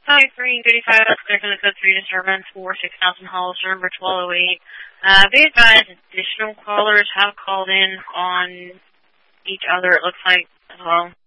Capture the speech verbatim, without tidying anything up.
Hi, three thirty-five, clear from the code three disturbance for six thousand halls, number twelve oh eight. Uh, be advised, additional callers have called in on each other, it looks like, as well.